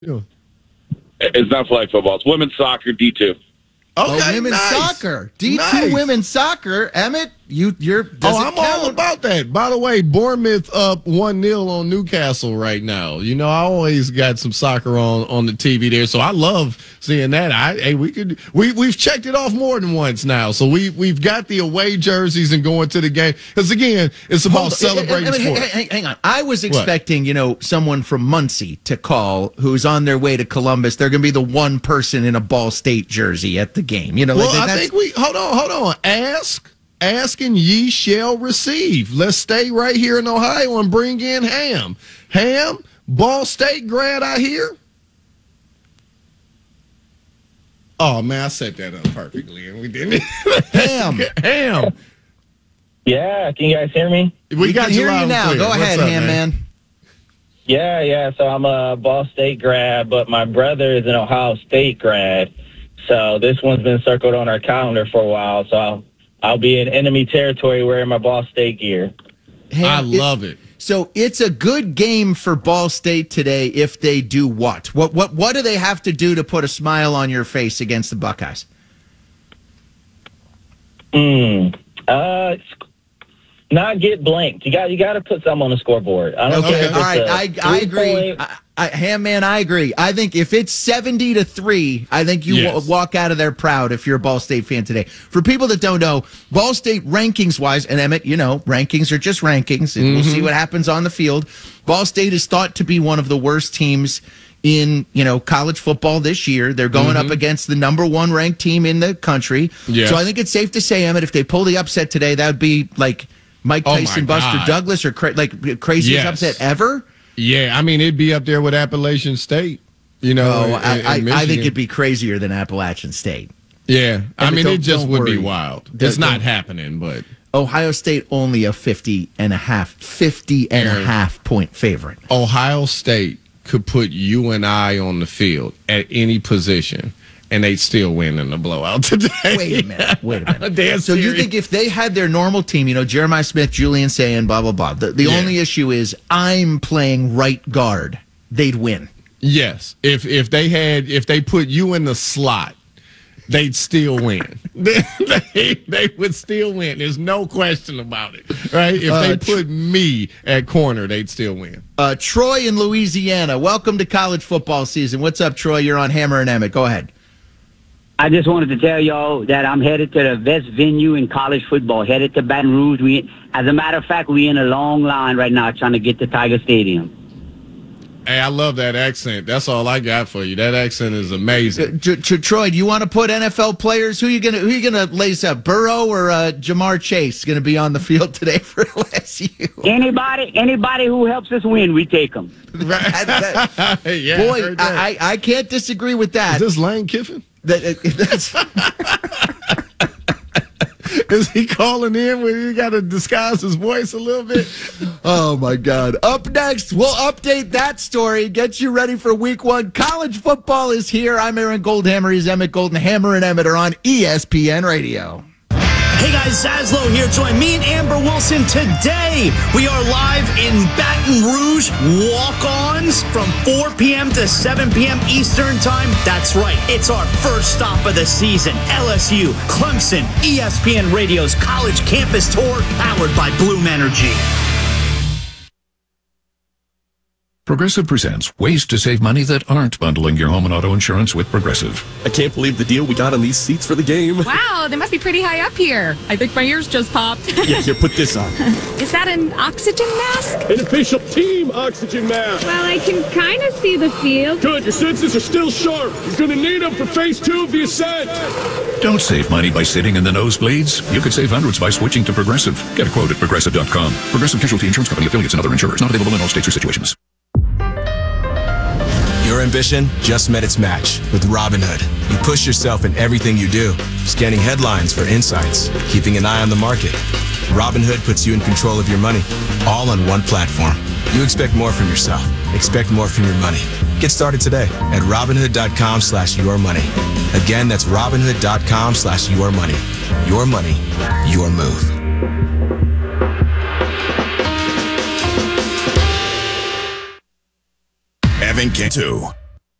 Yeah. It's not flag football. It's women's soccer, D2. Okay, women's soccer. D2 Nice. women's soccer. Emmett, you're I'm all about that. By the way, Bournemouth up 1-0 on Newcastle right now. You know, I always got some soccer on the TV there, so I love seeing that. We've checked it off more than once now. So we've got the away jerseys and going to the game. Because again, it's about celebrating sport. Hang on. I was expecting, someone from Muncie to call who's on their way to Columbus. They're going to be the one person in a Ball State jersey at the game. I think hold on. Ask and ye shall receive. Let's stay right here in Ohio and bring in Ham. Ham, Ball State grad, I hear. Oh, man, I set that up perfectly, and we didn't. Ham. Yeah, can you guys hear me? We got can hear loud you and now. clear. Go ahead, What's up, Ham, man. Yeah. So I'm a Ball State grad, but my brother is an Ohio State grad. So this one's been circled on our calendar for a while. So I'll be in enemy territory wearing my Ball State gear. Ham, I love it. So it's a good game for Ball State today if they do what? What do they have to do to put a smile on your face against the Buckeyes? Not get blanked. You got to put something on the scoreboard. I don't care. All right, I agree. Ham man, I agree. I think if it's 70-3, I think you walk out of there proud if you're a Ball State fan today. For people that don't know, Ball State rankings-wise, and Emmett, rankings are just rankings, and we'll see what happens on the field. Ball State is thought to be one of the worst teams in, college football this year. They're going up against the number one ranked team in the country. Yes. So I think it's safe to say, Emmett, if they pull the upset today, that would be like Mike Tyson, Buster Douglas, or craziest upset ever. Yeah, I mean, it'd be up there with Appalachian State, I think it'd be crazier than Appalachian State. Yeah, I mean, it just would be wild. It's not happening, but Ohio State only a 50 and a half point favorite. Ohio State could put you and I on the field at any position, and they'd still win in the blowout today. Wait a minute. So you think if they had their normal team, Jeremiah Smith, Julian Sayin, blah, blah, blah, the only issue is I'm playing right guard, they'd win? Yes. If they put you in the slot, they'd still win. they would still win. There's no question about it, right? If they put me at corner, they'd still win. Troy in Louisiana, welcome to college football season. What's up, Troy? You're on Hammer and Emmett. Go ahead. I just wanted to tell y'all that I'm headed to the best venue in college football, headed to Baton Rouge. As a matter of fact, we're in a long line right now trying to get to Tiger Stadium. Hey, I love that accent. That's all I got for you. That accent is amazing. Troy, do you want to put NFL players? Who you gonna lace up? Burrow or Jamar Chase going to be on the field today for LSU? Anybody who helps us win, we take them. Yeah, boy, I can't disagree with that. Is this Lane Kiffin? That's Is he calling in where he got to disguise his voice a little bit? Oh, my God. Up next, we'll update that story, get you ready for week one. College football is here. I'm Aaron Goldhammer. He's Emmett Golden. Hammer and Emmett are on ESPN Radio. Hey guys, Zaslow here. Join me and Amber Wilson today. We are live in Baton Rouge. Walk-ons from 4 p.m. to 7 p.m. Eastern Time. That's right. It's our first stop of the season. LSU, Clemson, ESPN Radio's College Campus Tour, powered by Bloom Energy. Progressive presents ways to save money that aren't bundling your home and auto insurance with Progressive. I can't believe the deal we got on these seats for the game. Wow, they must be pretty high up here. I think my ears just popped. Yeah, here, put this on. Is that an oxygen mask? An official team oxygen mask. Well, I can kind of see the field. Good, your senses are still sharp. You're going to need them for phase 2 of the ascent. Don't save money by sitting in the nosebleeds. You could save hundreds by switching to Progressive. Get a quote at Progressive.com. Progressive Casualty Insurance Company, affiliates, and other insurers. Not available in all states or situations. Your ambition just met its match with Robinhood. You push yourself in everything you do, scanning headlines for insights, keeping an eye on the market. Robinhood puts you in control of your money, all on one platform. You expect more from yourself. Expect more from your money. Get started today at Robinhood.com/yourmoney. Again, that's Robinhood.com/yourmoney. Your money, your move. Evan K2.